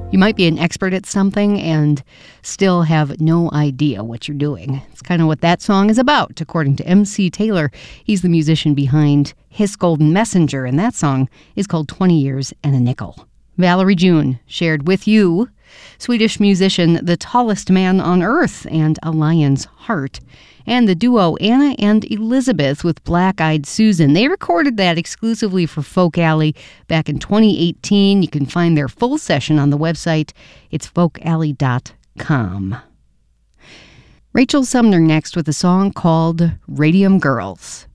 You might be an expert at something and still have no idea what you're doing. It's kind of what that song is about, according to MC Taylor. He's the musician behind His Golden Messenger, and that song is called 20 Years and a Nickel. Valerie June shared with you Swedish musician The Tallest Man on Earth and A Lion's Heart, and the duo Anna and Elizabeth with Black Eyed Susan. They recorded that exclusively for Folk Alley back in 2018. You can find their full session on the website. It's folkalley.com. Rachel Sumner next with a song called Radium Girls.